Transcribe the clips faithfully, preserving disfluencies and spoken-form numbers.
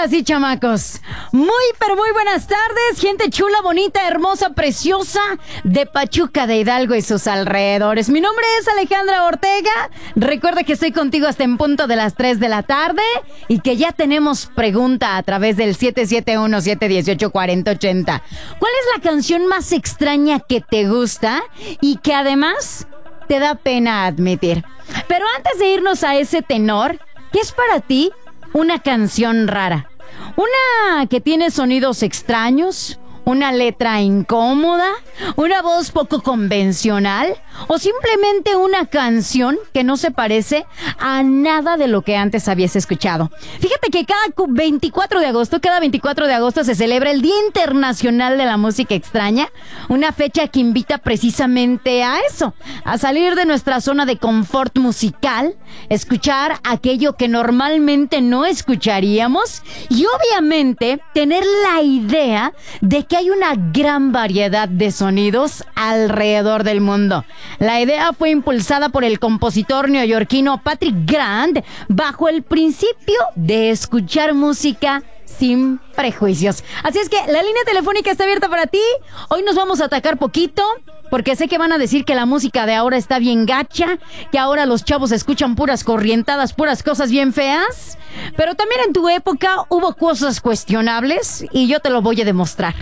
ahora sí, chamacos. Muy, pero muy buenas tardes, gente chula, bonita, hermosa, preciosa de Pachuca de Hidalgo y sus alrededores. Mi nombre es Alejandra Ortega. Recuerda que estoy contigo hasta en punto de las tres de la tarde y que ya tenemos pregunta a través del siete siete uno, siete uno ocho, cuatro cero ocho cero. ¿Cuál es la canción más extraña que te gusta y que además te da pena admitir? Pero antes de irnos a ese tenor, ¿qué es para ti una canción rara? ¿Una que tiene sonidos extraños? ¿Una letra incómoda? ¿Una voz poco convencional? ¿O simplemente una canción que no se parece a nada de lo que antes habías escuchado? Fíjate que cada veinticuatro de agosto, cada veinticuatro de agosto se celebra el Día Internacional de la Música Extraña, una fecha que invita precisamente a eso, a salir de nuestra zona de confort musical, escuchar aquello que normalmente no escucharíamos y obviamente tener la idea de que hay una gran variedad de sonidos alrededor del mundo. La idea fue impulsada por el compositor neoyorquino Patrick Grant bajo el principio de escuchar música sin prejuicios. Así es que la línea telefónica está abierta para ti. Hoy nos vamos a atacar poquito, porque sé que van a decir que la música de ahora está bien gacha, que ahora los chavos escuchan puras corrientadas, puras cosas bien feas. Pero también en tu época hubo cosas cuestionables y yo te lo voy a demostrar.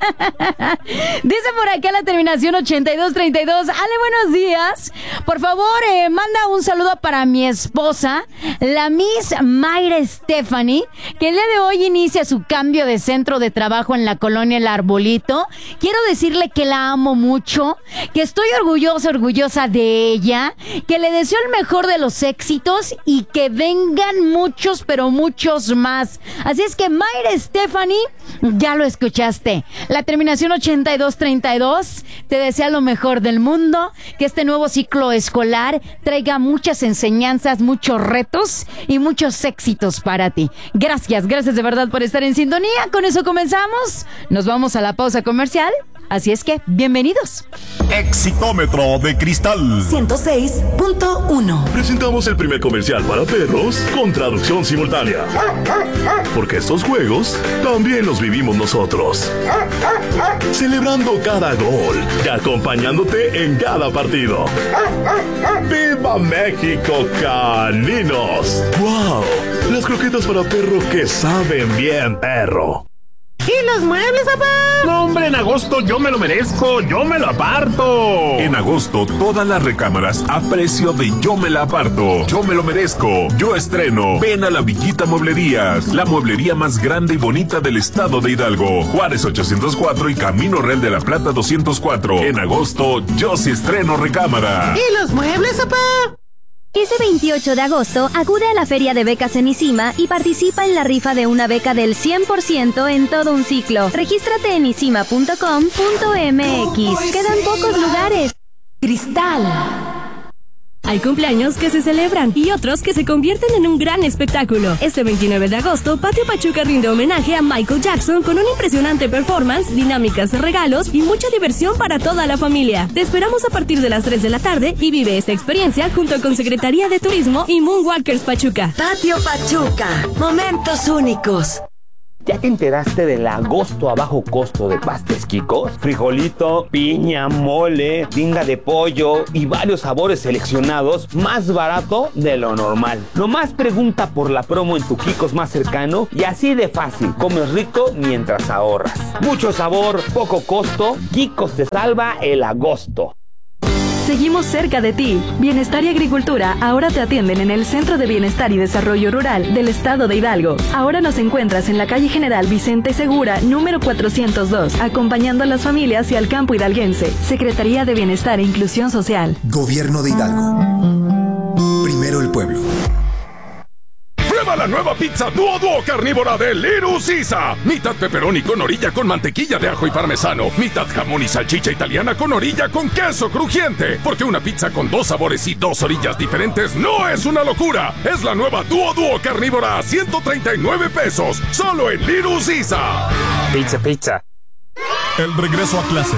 Dice por acá la terminación ochenta y dos treinta y dos. Ale, buenos días. Por favor, eh, manda un saludo para mi esposa, la Miss Mayra Stephanie, que el día de hoy inicia su cambio de centro de trabajo en la colonia El Arbolito. Quiero decirle que la amo mucho, que estoy orgullosa, orgullosa de ella, que le deseo el mejor de los éxitos y que vengan muchos, pero muchos más. Así es que Mayra Stephanie, ya lo escuchaste. La terminación ochenta y dos treinta y dos te desea lo mejor del mundo, que este nuevo ciclo escolar traiga muchas enseñanzas, muchos retos y muchos éxitos para ti. Gracias, gracias de verdad por estar en sintonía. Con eso comenzamos. Nos vamos a la pausa comercial. Así es que, bienvenidos. Exitómetro de Cristal ciento seis punto uno. Presentamos el primer comercial para perros con traducción simultánea. Porque estos juegos también los vivimos nosotros. Celebrando cada gol y acompañándote en cada partido. ¡Viva México, caninos! ¡Wow! Las croquetas para perro que saben bien, perro. ¿Y los muebles, papá? No, hombre, en agosto yo me lo merezco, yo me lo aparto. En agosto, todas las recámaras a precio de yo me la aparto. Yo me lo merezco, yo estreno. Ven a la Villita Mueblerías, la mueblería más grande y bonita del estado de Hidalgo. Juárez ochocientos cuatro y Camino Real de la Plata doscientos cuatro. En agosto, yo sí estreno recámara. ¿Y los muebles, papá? Este veintiocho de agosto, acude a la Feria de Becas en Isima y participa en la rifa de una beca del cien por ciento en todo un ciclo. Regístrate en isima punto com punto m x. Quedan pocos lugares. Cristal. Hay cumpleaños que se celebran y otros que se convierten en un gran espectáculo. Este veintinueve de agosto, Patio Pachuca rinde homenaje a Michael Jackson con un impresionante performance, dinámicas de regalos y mucha diversión para toda la familia. Te esperamos a partir de las tres de la tarde y vive esta experiencia junto con Secretaría de Turismo y Moonwalkers Pachuca. Patio Pachuca, momentos únicos. ¿Ya te enteraste del agosto a bajo costo de pastes Quicos? Frijolito, piña, mole, tinga de pollo y varios sabores seleccionados más barato de lo normal. Nomás pregunta por la promo en tu Quicos más cercano y así de fácil, comes rico mientras ahorras. Mucho sabor, poco costo, Quicos te salva el agosto. Seguimos cerca de ti. Bienestar y Agricultura ahora te atienden en el Centro de Bienestar y Desarrollo Rural del Estado de Hidalgo. Ahora nos encuentras en la calle General Vicente Segura, número cuatrocientos dos, acompañando a las familias y al campo hidalguense. Secretaría de Bienestar e Inclusión Social. Gobierno de Hidalgo. Primero el pueblo. Prueba la nueva pizza Duo Duo carnívora de Little Caesar. Mitad pepperoni con orilla con mantequilla de ajo y parmesano. Mitad jamón y salchicha italiana con orilla con queso crujiente. Porque una pizza con dos sabores y dos orillas diferentes no es una locura. Es la nueva Duo Duo carnívora a ciento treinta y nueve pesos. Solo en Little Caesar. Pizza, pizza. El regreso a clases